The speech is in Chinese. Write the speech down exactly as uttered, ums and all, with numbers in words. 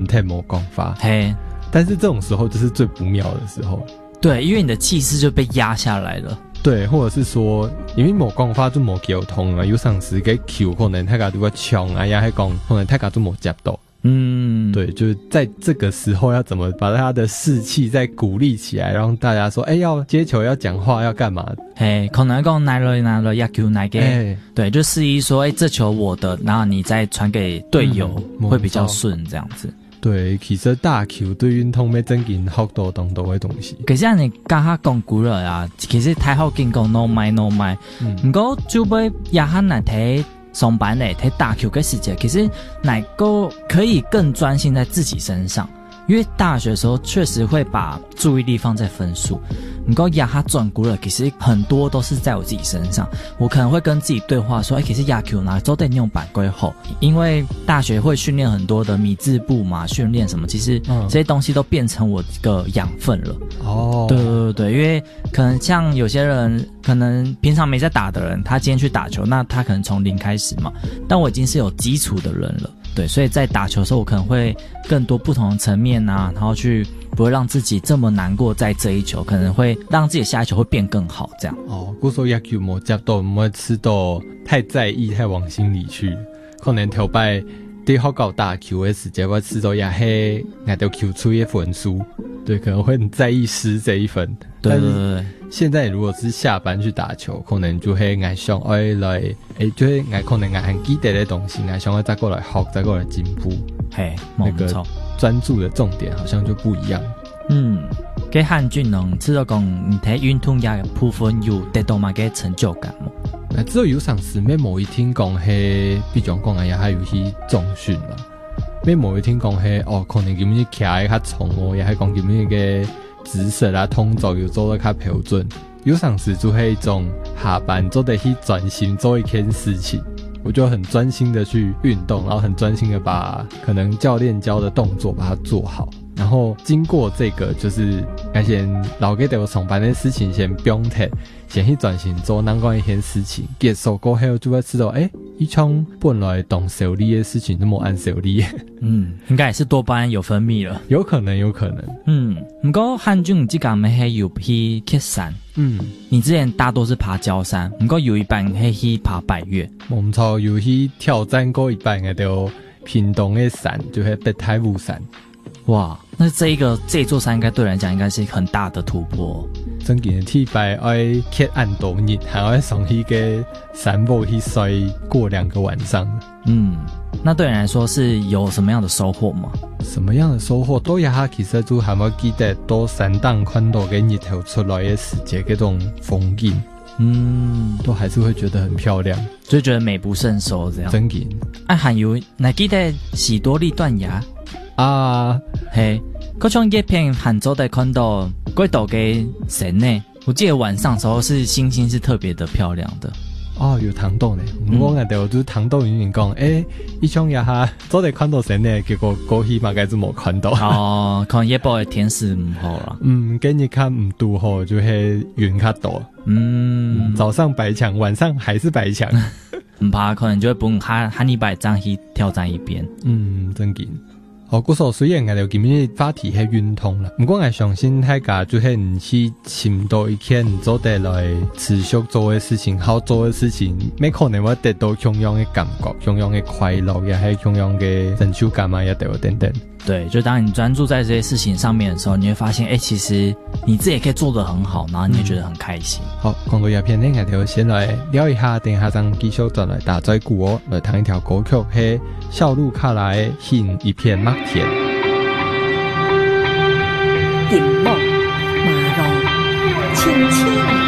太魔光发， 嘿， 但是这种时候就是最不妙的时候。 对，因为你的气势就被压下来了。 对，或者是说，因为魔光发就冇沟通啊，有上时嘅 Q 可能大家都要抢啊，也系讲可能大家都冇接到。 嗯， 对，就是在这个时候要怎么把他的士气再鼓励起来，让大家说，哎、欸，要接球，要讲话，要干嘛？ 嘿，可能讲拿了拿了，要球拿给，欸、对，就示意说，哎、欸，这球我的，然后你再传给队友，嗯、会比较顺，这样子。 对，其实打球对运动要增进好多动作的东西。 其實你家下講久了啊，其實太好見講 no 買 no 買，唔過就俾也下嚟睇上班咧，睇打球嘅時間，其實乃夠可以更專心在自己身上。因為大學的時候確實會把注意力放在分數，不過也下轉久了，其實很多都是在我自己身上。我可能會跟自己對話說，哎、欸，其實野球哪都得用板歸後，因為大學會訓練很多的米字步嘛，訓練什麼，其實這些東西都變成我一個養分了。哦，對對對，因為可能像有些人，可能平常沒在打的人，他今天去打球，那他可能從零開始嘛，但我已經是有基礎的人了。对，所以在打球的时候，我可能会更多不同的层面啊，然后去不会让自己这么难过，在这一球可能会让自己下一球会变更好，这样。哦， 古时候野球冇接到，唔会吃到太在意，太往心里去。可能头摆对好搞打球的时间，我吃到也系挨到球出一分数，对，可能会很在意失这一分。 对对对对。 现在如果是下班去打球，可能就会爱想爱来，诶，就会爱可能爱很记得的东西，爱想要再过来学，再过来进步。 嘿， 那个专注的重点好像就不一样。 嗯，给汉俊能知道讲，你睇运动也部分有得到嘛嘅成就感吗？ 那只有有上时咩某一天讲系，比如讲啊，也系有去重训嘛。咩某一天讲系，哦，可能咁樣徛較重哦，也系講咁樣嘅姿勢啦、動作要做得較標準。有上時就係一種下班做得去專心做一件事情，我就很專心的去運動，然後很專心的把可能教練教的動作把它做好。然後經過這個就是要先留給我上班的事情先不用睇，先去專心做那個一件事情，結束過後就會知道，誒，一場本來動手力的事情都沒按手力。 嗯，應該也是多巴胺有分泌了， 有可能，有可能。 嗯，不過漢俊這個咩係有去爬山？嗯，你之前大多是爬郊山，不過有一半係去爬百岳。 我們操有去挑戰過一半嘅就屏東的山，就係北台武山。 哇，那這一個這座山應該對人來講應該是很大的突破。 真嘅體擺愛去按多日，還要上去個山坡去睡過兩個晚上。 嗯，那對人來說是有什麼樣的收穫嗎？ 什麼樣的收穫？都也其實就還冇記得到山頂看到嘅日頭出來嘅時節嗰種風景。嗯，都還是會覺得很漂亮， 就覺得美不勝收這樣。 真嘅。啊， 還有你記得喜多利斷崖？ 啊， 嘿，嗰種影片很早的看到嗰度嘅神呢，我記得晚上的時候是星星是特別的漂亮的。 哦，有糖豆呢，我眼到就是糖豆有人講，誒，一種也哈早地看到神呢，結果過去嘛，該就冇看到。 哦，可能夜報的天時唔好啦。 嗯，今日看唔拄好，就係雲較多。嗯，早上白牆，晚上還是白牆。 唔怕，可能就會幫哈哈尼白張去挑戰一邊。 嗯，真嘅。哦，嗰時雖然我哋今日話題係運動啦，不過我相信大家就係唔去尋到一件做得來持續做嘅事情，好做嘅事情，咩可能會得到同樣嘅感覺，同樣嘅快樂，也係同樣嘅成就感嘛，也得有等等。 對，就當你專注在這些事情上面的時候，你會發現，誒，其實你自己也可以做得很好，然後你也覺得很開心。嗯、好，講到這片呢，我哋先來聊一下，等下張繼續再來打再鼓哦，來彈一條歌曲，係小路卡來hin一片麥田。 頂帽馬路青青。